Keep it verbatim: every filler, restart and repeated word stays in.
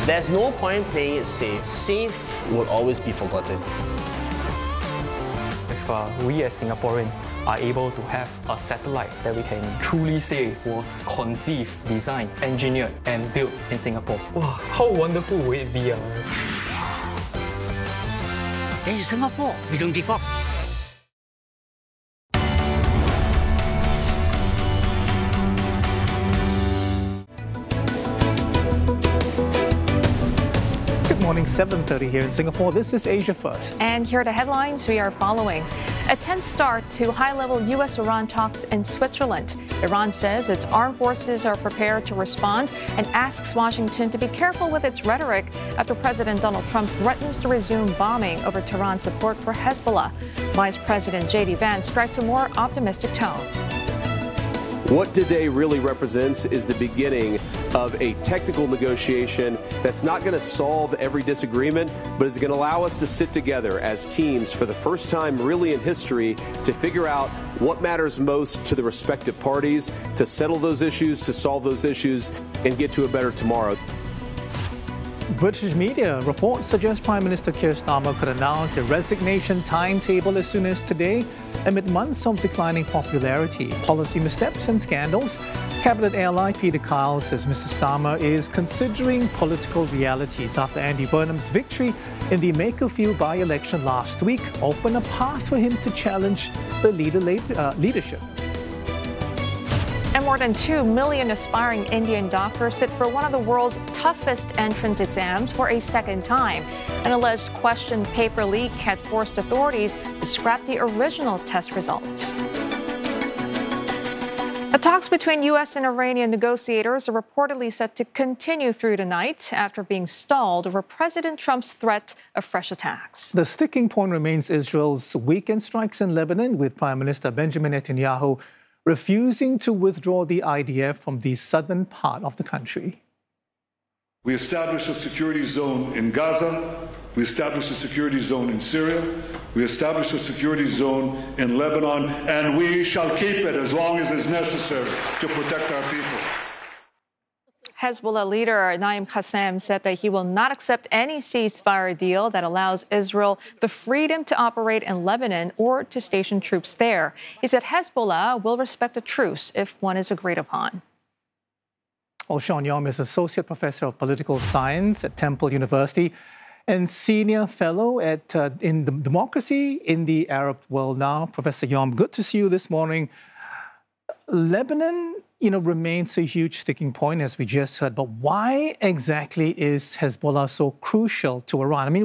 There's no point playing it safe. Safe will always be forgotten. If uh, we as Singaporeans are able to have a satellite that we can truly say was conceived, designed, engineered and built in Singapore, wow, how wonderful would it be? Uh? This is Singapore. We don't give up. Good morning, seven thirty here in Singapore. This is Asia First. And here are the headlines we are following. A tense start to high-level U S Iran talks in Switzerland. Iran says its armed forces are prepared to respond and asks Washington to be careful with its rhetoric after President Donald Trump threatens to resume bombing over Tehran's support for Hezbollah. Vice President J D Vance strikes a more optimistic tone. What today really represents is the beginning of a technical negotiation that's not going to solve every disagreement, but is going to allow us to sit together as teams for the first time really in history to figure out what matters most to the respective parties, to settle those issues, to solve those issues, and get to a better tomorrow. British media reports suggest Prime Minister Keir Starmer could announce a resignation timetable as soon as today amid months of declining popularity, policy missteps and scandals. Cabinet ally Peter Kyle says Mister Starmer is considering political realities after Andy Burnham's victory in the Makerfield by-election last week opened a path for him to challenge the leader, uh, leadership. And more than two million aspiring Indian doctors sit for one of the world's toughest entrance exams for a second time. An alleged question paper leak had forced authorities to scrap the original test results. The talks between U S and Iranian negotiators are reportedly set to continue through the night after being stalled over President Trump's threat of fresh attacks. The sticking point remains Israel's weekend strikes in Lebanon, with Prime Minister Benjamin Netanyahu refusing to withdraw the I D F from the southern part of the country. We established a security zone in Gaza. We established a security zone in Syria. We established a security zone in Lebanon, and we shall keep it as long as is necessary to protect our people. Hezbollah leader Naim Qassem said that he will not accept any ceasefire deal that allows Israel the freedom to operate in Lebanon or to station troops there. He said Hezbollah will respect a truce if one is agreed upon. Well, Sean Yom is Associate Professor of Political Science at Temple University and Senior Fellow at uh, in the Democracy in the Arab World Now. Professor Yom, good to see you this morning. Lebanon, you know, remains a huge sticking point, as we just heard. But why exactly is Hezbollah so crucial to Iran? I mean,